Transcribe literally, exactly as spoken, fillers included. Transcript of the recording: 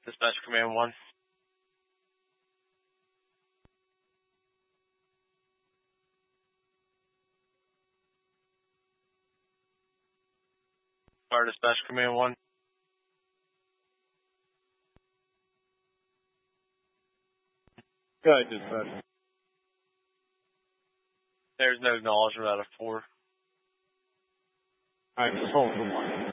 Dispatch Command one. Fire Dispatch Command one. Go ahead, Dispatch. There's no acknowledgement out of four. Alright, just hold on.